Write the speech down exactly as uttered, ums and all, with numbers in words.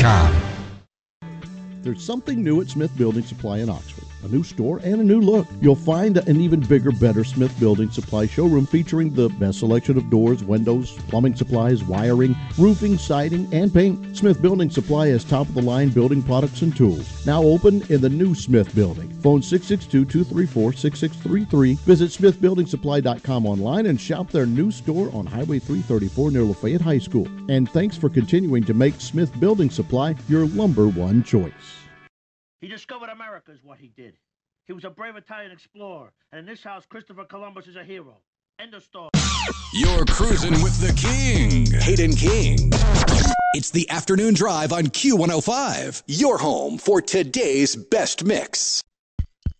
com. There's something new at Smith Building Supply in Oxford. A new store and a new look. You'll find an even bigger, better Smith Building Supply showroom featuring the best selection of doors, windows, plumbing supplies, wiring, roofing, siding, and paint. Smith Building Supply has top-of-the-line building products and tools. Now open in the new Smith Building. Phone six six two, two three four, six six three three. Visit smith building supply dot com online and shop their new store on Highway three thirty-four near Lafayette High School. And thanks for continuing to make Smith Building Supply your number one choice. He discovered America is what he did. He was a brave Italian explorer, and in this house, Christopher Columbus is a hero. End of story. You're cruising with the King, Hayden King. It's the afternoon drive on Q one oh five, your home for today's best mix.